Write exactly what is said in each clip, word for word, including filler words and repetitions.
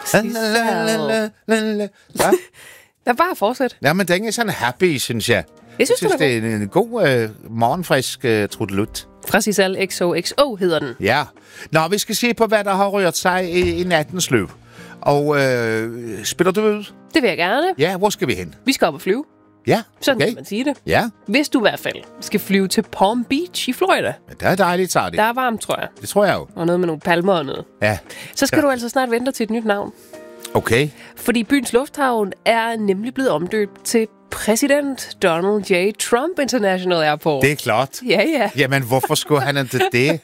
Hvad? Der bare fortsæt. Ja, men den er sådan happy, synes jeg. Jeg synes, jeg synes det er det er en, en god øh, morgenfrisk øh, trudelut. Fra Sisal X O X O hedder den. Ja. Nå, vi skal se på, hvad der har rørt sig i, i nattens løb. Og øh, spiller du ud? Det vil jeg gerne. Ja, hvor skal vi hen? Vi skal op og flyve. Ja, Sådan okay. kan man sige det. Ja, Hvis du i hvert fald skal flyve til Palm Beach i Florida. men det er dejligt, tager det. Der er varmt, tror jeg. Det tror jeg jo. Og noget med nogle palmer og noget. Ja, Så skal ja. du altså snart vente til et nyt navn. okay. Fordi byens lufthavn er nemlig blevet omdøbt til præsident Donald J. Trump International Airport. Det er klart. Ja, ja. Jamen, hvorfor skulle han ikke det?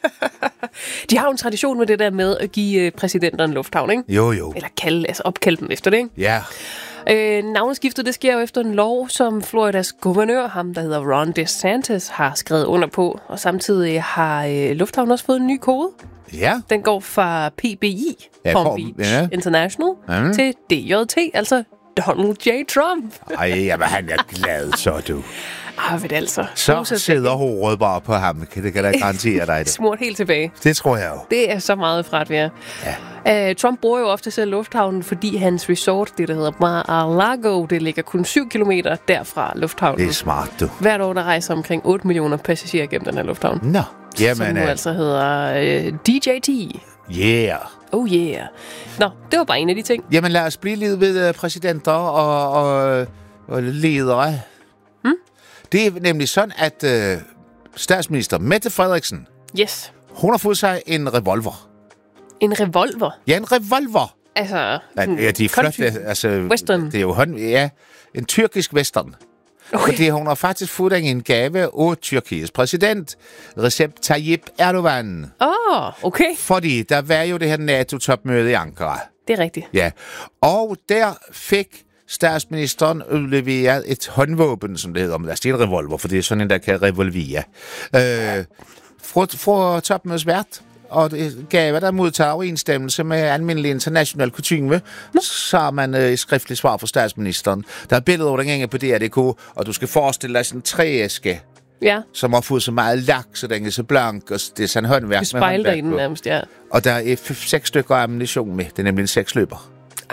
De har jo en tradition med det der med at give præsidenter en lufthavn, ikke? Jo, jo. Eller kalde, altså opkalde dem efter det, ikke? Ja. Øh, navneskiftet, det sker jo efter en lov, som Floridas guvernør, ham der hedder Ron DeSantis, har skrevet under på. Og samtidig har øh, lufthavnen også fået en ny kode. Ja. Den går fra P B I, Ja, Palm Palm- Beach ja. International, Mhm. til D J T, altså Donald J. Trump. Ej, jamen, han er glad, så du. Ah, ved det altså. Så Huset sidder hovedet bare på ham. Kan det kan da garantere dig det? smurt helt tilbage. Det tror jeg jo. Det er så meget fra, at vi er. Ja. Uh, Trump bruger jo ofte selv lufthavnen, fordi hans resort, det der hedder Mar-a-Lago, det ligger kun syv kilometer derfra lufthavnen. Det er smart, du. Hvert år, der rejser omkring otte millioner passagerer gennem den her lufthavn. Nå, jamen, som nu øh, altså hedder uh, D J T. yeah. Oh yeah. Nå, det var bare en af de ting. Jamen, lad os blive lidt ved uh, præsidenter og, og, og ledere. Hmm? Det er nemlig sådan, at uh, statsminister Mette Frederiksen, Yes. hun har fået sig en revolver. En revolver. Ja, en revolver. Altså, Ja, sådan ja, de er country flotte. Altså, western. Det er jo hånd, ja, en tyrkisk western. Okay. Fordi hun har faktisk fået en gave af Tyrkiets præsident, Recep Tayyip Erdogan. Åh, oh, okay. Fordi der var jo det her NATO-topmøde i Ankara. Det er rigtigt. Ja, og der fik statsministeren udleveret et håndvåben, som det hedder. Men der er en revolver, for det er sådan en, der kan revolvere. Øh, fra, fra topmødesvært. Og det gav der modtager overensstemmelse med almindelig international kutyme, så har man øh, et skriftligt svar fra statsministeren. Der er billeder over den gænge på D R punktum D K, og du skal forestille dig sådan en trææske, Ja. som har fået så meget lak, så den er så blank, og det er sådan håndværk Du med spejler håndværk dig i den på. nærmest, ja. Og der er f- seks stykker ammunition med. Det er nemlig en seksløber.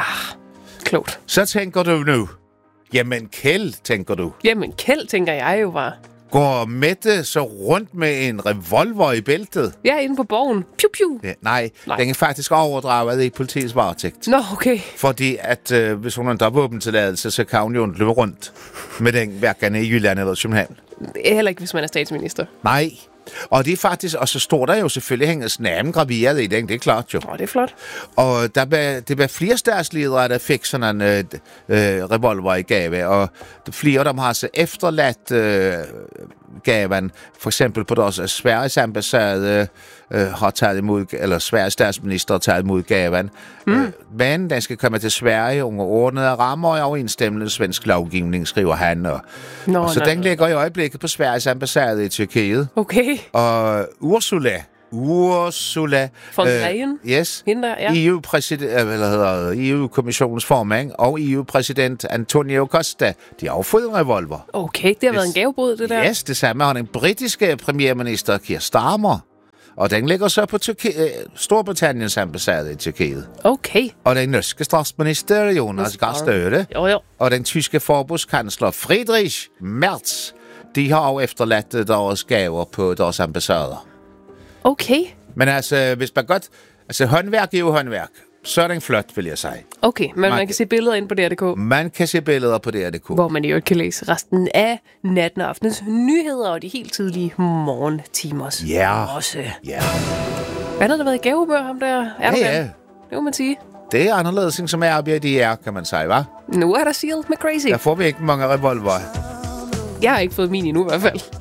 Klogt. Så tænker du nu, jamen Kjeld, tænker du, Jamen, Kjeld, tænker jeg jo bare. går Mette så rundt med en revolver i bæltet? Jeg er inde på borgen. Piu, piu. Ja, nej, Nej. den er faktisk overdraget i politiets varetægt. Nå, okay. Fordi at øh, hvis hun har en dobbeltåbentilladelse, så kan hun jo løbe rundt med den hverken i Jylland eller København. Heller ikke, hvis man er statsminister. Nej. Og det er faktisk, og så står der jo selvfølgelig hendes navn graveret i den, det er klart jo. Åh, det er flot. Og der var, det var flere statsledere, der fik sådan en øh, øh, revolver i gave, og flere af dem har så efterladt øh, gaven, for eksempel på deres Sveriges ambassade øh, har taget imod, eller Sveriges statsminister har taget imod gaven. Mm. Øh, men den skal komme til Sverige under ordnede rammer og overensstemmende svensk lovgivning, skriver han. Og, Nå, og så nå, den nå. ligger i øjeblikket på Sveriges ambassade i Tyrkiet. Okay. Og Ursula, Ursula Von Leyen? øh, yes, Hende der, ja. E U-præsident, øh, hvad hedder E U-kommissionens formand og E U-præsident Antonio Costa, de har jo fået en revolver. Okay, det har været en gavebod, det der. Yes, det samme har den britiske premierminister Keir Starmer. Og den ligger så på Tyrki- øh, Storbritanniens ambassade i Tyrkiet. Okay. Og den norske statsminister Jonas Gahr Støre Jo, jo. og den tyske forbundskansler Friedrich Merz, de har jo efterladt øh, deres gaver på deres ambassader. Okay. Men altså, hvis man godt... Altså, håndværk er jo håndværk. Så er den flot, vil jeg sige. Okay, men man, man kan se billeder ind på D R punktum D K, Man kan se billeder på D R punktum D K. hvor man i øvrigt kan læse resten af natten og aftens nyheder og de helt tidlige morgentimers Ja. også. Ja, Hvad har der været i gavebør, ham der? Er ja, ja. Det må man sige. Det er anderledes ting, som er i er, kan man sige, hva'? Nu er der sealed med crazy. Der får vi ikke mange revolver. Jeg har ikke fået min endnu i hvert fald.